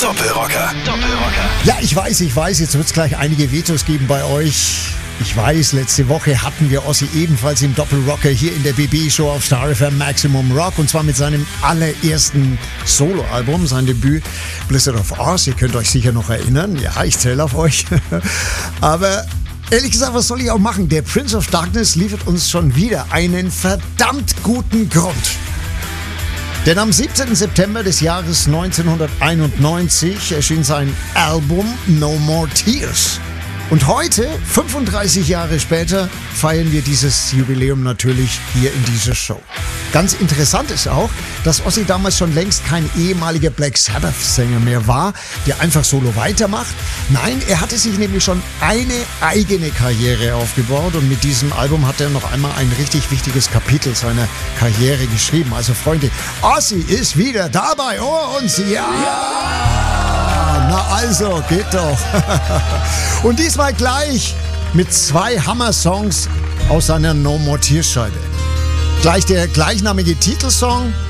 Doppelrocker. Ja, ich weiß, jetzt wird es gleich einige Vetos geben bei euch. Ich weiß, letzte Woche hatten wir Ossi ebenfalls im Doppelrocker hier in der BB-Show auf Star FM Maximum Rock und zwar mit seinem allerersten Soloalbum, sein Debüt Blizzard of Oz. Ihr könnt euch sicher noch erinnern. Ja, ich zähle auf euch. Aber ehrlich gesagt, was soll ich auch machen? Der Prince of Darkness liefert uns schon wieder einen verdammt guten Grund. Denn am 17. September des Jahres 1991 erschien sein Album No More Tears. Und heute, 35 Jahre später, feiern wir dieses Jubiläum natürlich hier in dieser Show. Ganz interessant ist auch, dass Ozzy damals schon längst kein ehemaliger Black Sabbath-Sänger mehr war, der einfach solo weitermacht. Nein, er hatte sich nämlich schon eine eigene Karriere aufgebaut und mit diesem Album hat er noch einmal ein richtig wichtiges Kapitel seiner Karriere geschrieben. Also Freunde, Ozzy ist wieder da bei uns. Ja! Na also, geht doch. Und diesmal gleich mit 2 Hammer-Songs aus seiner No More Tears Scheibe. Gleich der gleichnamige Titelsong